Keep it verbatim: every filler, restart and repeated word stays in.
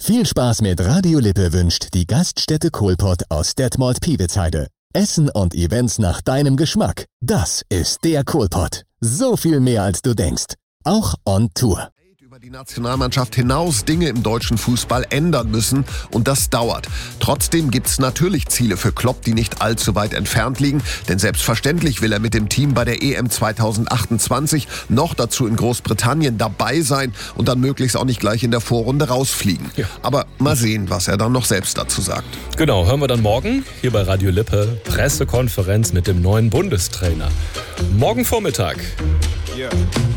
Viel Spaß mit Radio Lippe wünscht die Gaststätte Kohlpott aus Detmold-Piewitzheide. Essen und Events nach deinem Geschmack. Das ist der Kohlpott. So viel mehr als du denkst. Auch on Tour. Über die Nationalmannschaft hinaus Dinge im deutschen Fußball ändern müssen und das dauert. Trotzdem gibt's natürlich Ziele für Klopp, die nicht allzu weit entfernt liegen, denn selbstverständlich will er mit dem Team bei der E M zwanzig achtundzwanzig noch dazu in Großbritannien dabei sein und dann möglichst auch nicht gleich in der Vorrunde rausfliegen. Ja. Aber mal sehen, was er dann noch selbst dazu sagt. Genau, hören wir dann morgen hier bei Radio Lippe Pressekonferenz mit dem neuen Bundestrainer. Morgen Vormittag. Yeah.